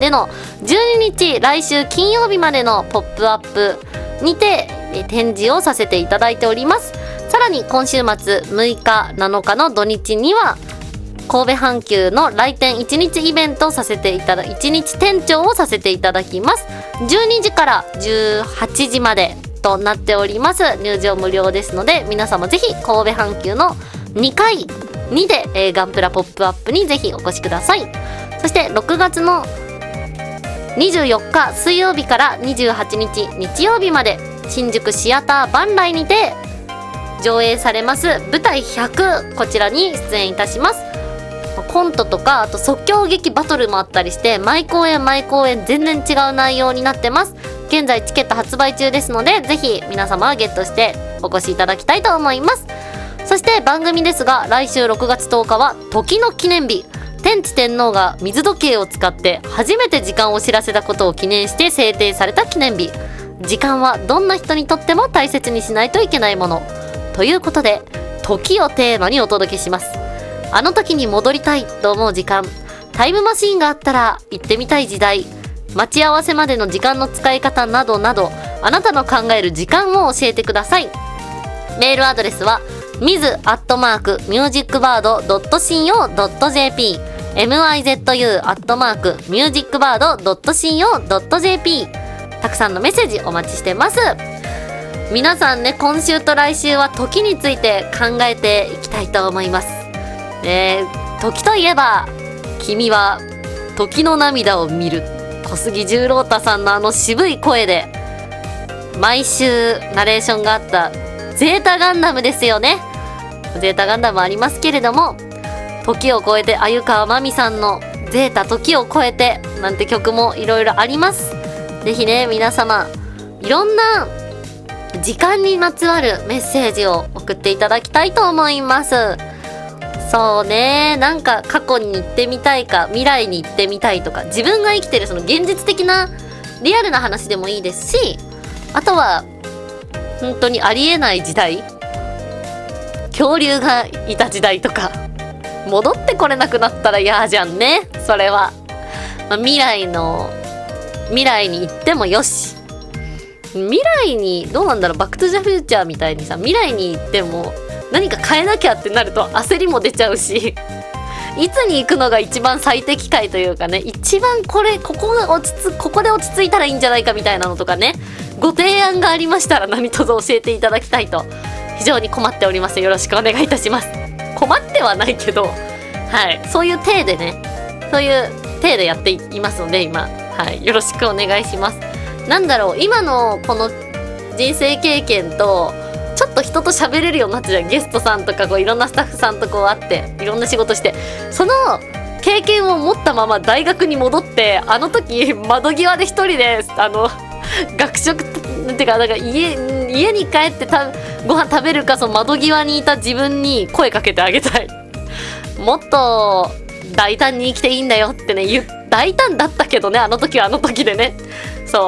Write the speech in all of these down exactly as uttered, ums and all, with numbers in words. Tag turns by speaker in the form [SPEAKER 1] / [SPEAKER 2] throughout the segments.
[SPEAKER 1] でのじゅうににち来週金曜日までのポップアップにて展示をさせていただいております。さらに今週末むいかなのかの土日には神戸阪急の来店いちにちイベントをさせていただいちにち店長をさせていただきます。じゅうにじからじゅうはちじまでとなっております。入場無料ですので皆様ぜひ神戸阪急のにかいにで、えー、ガンプラポップアップにぜひお越しください。そしてろくがつのにじゅうよっか水曜日からにじゅうはちにち日曜日まで新宿シアター万来にて上映されます舞台ひゃく、こちらに出演いたします。コントとかあと即興劇バトルもあったりして毎公演毎公演全然違う内容になってます。現在チケット発売中ですのでぜひ皆様はゲットしてお越しいただきたいと思います。そして番組ですが来週ろくがつとおかは時の記念日。天智天皇が水時計を使って初めて時間を知らせたことを記念して制定された記念日。時間はどんな人にとっても大切にしないといけないものということで時をテーマにお届けします。あの時に戻りたいと思う時間、タイムマシーンがあったら行ってみたい時代、待ち合わせまでの時間の使い方などなどあなたの考える時間を教えてください。メールアドレスはミズアットマークミュージックバードドットシーオードットジェーピー ミズ アットマークミュージックバードドットシーオードットジェーピー たくさんのメッセージお待ちしてます。皆さんね、今週と来週は時について考えていきたいと思います。ね、時といえば君は時の涙を見る、小杉十郎太さんのあの渋い声で毎週ナレーションがあったゼータガンダムですよね。ゼータガンダムありますけれども、時を超えて鮎川真美さんのゼータ時を超えてなんて曲もいろいろあります。ぜひね皆様いろんな時間にまつわるメッセージを送っていただきたいと思います。そうね、なんか過去に行ってみたいか未来に行ってみたいとか自分が生きてるその現実的なリアルな話でもいいですし、あとは本当にありえない時代、恐竜がいた時代とか戻ってこれなくなったら嫌じゃんね。それは、まあ、未来の未来に行ってもよし、未来にどうなんだろう、バックトゥザフューチャーみたいにさ未来に行っても何か変えなきゃってなると焦りも出ちゃうしいつに行くのが一番最適解というかね、一番これここが落ち着ここで落ち着いたらいいんじゃないかみたいなのとかね、ご提案がありましたら何卒教えていただきたいと非常に困っております。よろしくお願いいたします。困ってはないけど、はい、そういう体でね、そういう体でやっていますので今、はい、よろしくお願いします。なんだろう、今のこの人生経験とちょっと人と喋れるようになってじゃん。ゲストさんとかこういろんなスタッフさんとこう会っていろんな仕事して、その経験を持ったまま大学に戻って、あの時窓際で一人であの学食ってか、なんか家家に帰ってたご飯食べるか、その窓際にいた自分に声かけてあげたい。もっと大胆に生きていいんだよってね、言大胆だったけどね、あの時はあの時でね。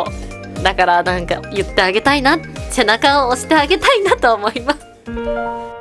[SPEAKER 1] そうだからなんか言ってあげたいな、背中を押してあげたいなと思います。